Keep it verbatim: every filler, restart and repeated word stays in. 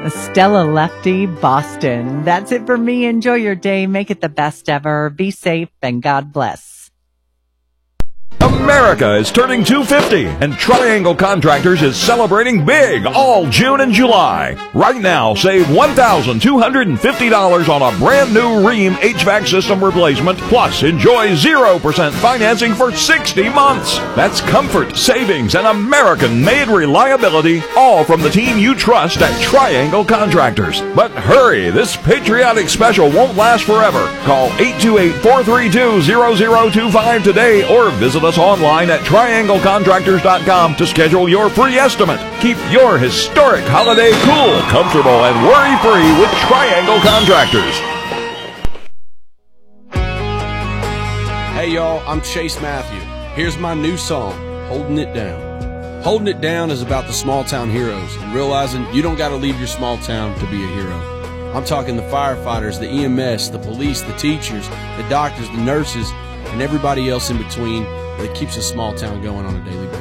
Stella Lefty, Boston. That's it for me. Enjoy your day. Make it the best ever. Be safe and God bless. America is turning two fifty, and Triangle Contractors is celebrating big all June and July. Right now, save one thousand two hundred fifty dollars on a brand new Rheem H V A C system replacement, plus enjoy zero percent financing for sixty months. That's comfort, savings, and American-made reliability, all from the team you trust at Triangle Contractors. But hurry, this patriotic special won't last forever. Call eight two eight, four three two, zero zero two five today or visit us online at triangle contractors dot com to schedule your free estimate. Keep your historic holiday cool, comfortable, and worry-free with Triangle Contractors. Hey y'all, I'm Chase Matthew. Here's my new song, Holding It Down. Holding It Down is about the small town heroes and realizing you don't got to leave your small town to be a hero. I'm talking the firefighters, the E M S, the police, the teachers, the doctors, the nurses, and everybody else in between that keeps a small town going on a daily basis.